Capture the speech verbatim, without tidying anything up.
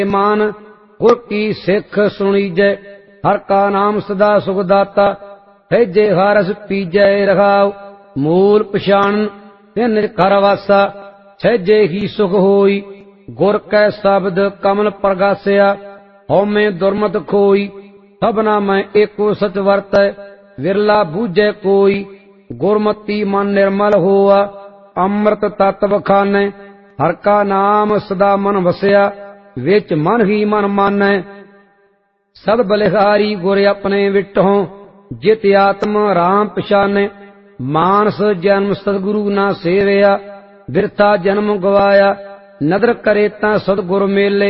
मान गुर की सिख सुनीजै। हर का नाम सदा सुख दाता सहजे हरस पीजै रखाव। मूल पछाण तिन घर वासा सहजे ही सुख होई। गुर कै शब्द कमल प्रगासिया हौमे दुर्मत खोई। सबना मैं एको सच वरतै विरला बूझै कोई। गुरमति मन निर्मल होआ अमृत तत्व खानै। हर का नाम सदा मन वसिया विच मन ही मन मानै। सद बलिहारी गुर अपने विटहों जित आत्म राम पछाने। मानस जन्म सदगुरु ना सेवया बिरथा जन्म गवाया। नदर करे तां सतगुर मेले